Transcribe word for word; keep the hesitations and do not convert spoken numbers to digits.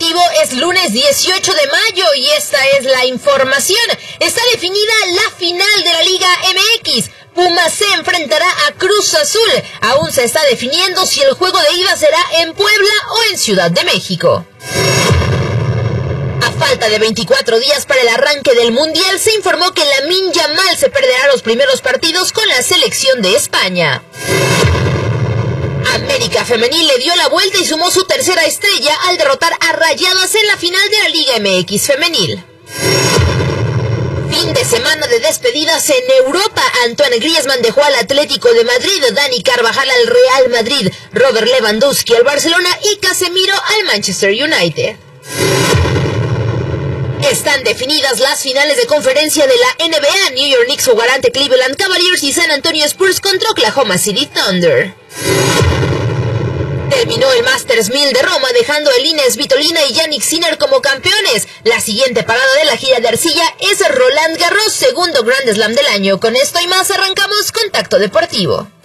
Deportivo es lunes dieciocho de mayo y esta es la información. Está definida la final de la Liga M X. Pumas se enfrentará a Cruz Azul. Aún se está definiendo si el juego de ida será en Puebla o en Ciudad de México. A falta de veinticuatro días para el arranque del Mundial, se informó que Lamine Yamal se perderá los primeros partidos con la selección de España. América Femenil le dio la vuelta y sumó su tercera estrella al derrotar a Rayadas en la final de la Liga M X Femenil. Fin de semana de despedidas en Europa. Antoine Griezmann dejó al Atlético de Madrid, Dani Carvajal al Real Madrid, Robert Lewandowski al Barcelona y Casemiro al Manchester United. Están definidas las finales de conferencia de la N B A. New York Knicks jugará ante Cleveland Cavaliers y San Antonio Spurs contra Oklahoma City Thunder. Terminó el Masters mil de Roma, dejando a Elina Svitolina y Jannik Sinner como campeones. La siguiente parada de la gira de arcilla es Roland Garros, segundo Grand Slam del año. Con esto y más arrancamos Contacto Deportivo.